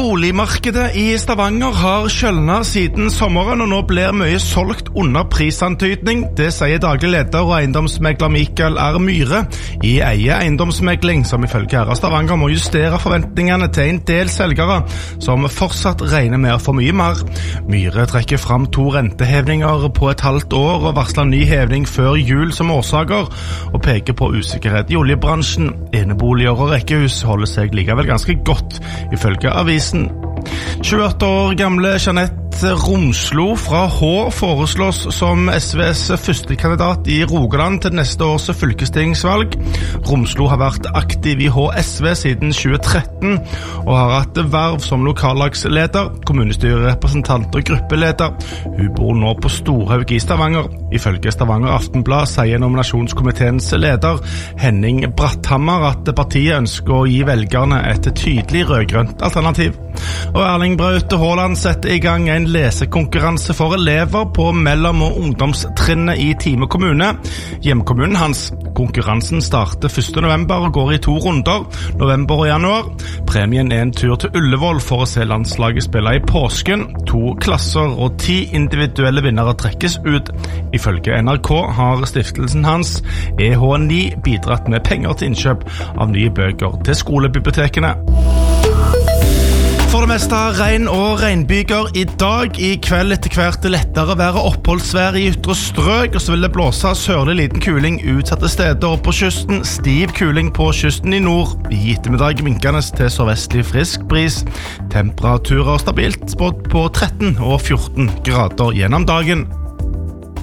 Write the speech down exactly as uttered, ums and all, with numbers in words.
Boligmarkedet i Stavanger har kjølnet siden sommeren, og nå blir mye solgt under prisantydning. Det sier daglig leder og eiendomsmegler Mikael R. Myhre i Eie eiendomsmegling, som ifølge her av Stavanger må justere forventningene til en del selgere, som fortsatt regner med å få mye mer. Myhre trekker fram to rentehevninger på et halvt år og varsler ny hevning før jul som årsaker, og peker på usikkerhet i oljebransjen. Eneboliger og rekkehus holder seg likevel ganske godt, ifølge avisen. tjueåtte år gamle Jeanette Romslo fra H foreslås som S V's første kandidat i Rogaland til neste års fylkestingsvalg. Romslo har vært aktiv i H S V siden tjue tretten og har hatt verv som lokallagsleder, kommunestyrerepresentant og gruppeleder. Hun bor nå på Storhaug i Stavanger. Ifølge Stavanger Aftenblad sier nominasjonskomiteens leder Henning Bratthammer at partiet ønsker å gi velgerne et tydelig rødgrønt alternativ. Og Erling Braut Haaland setter i gang en lesekonkurranse for elever på mellom- og ungdomstrinnet i Time kommune. Hjemkommunen hans. Konkurransen starter første november og går i to runder, november og januar. Premien er en tur til Ullevål for å se landslaget spille i påsken. To klasser og ti individuelle vinnere trekkes ut. Ifølge N R K har stiftelsen hans E H ni bidratt med penger til innkjøp av nye bøker til skolebibliotekene. For det meste regn og regnbyger i dag. I kveld etter hvert lettere være oppholdsvær i ytre strøk, og så vil det blåse sørlig liten kuling utsatte steder og på kysten. Stiv kuling på kysten i nord. I ettermiddag minkende til sørvestlig frisk bris. Temperaturer stabilt spådd på tretten og fjorten grader gjennom dagen.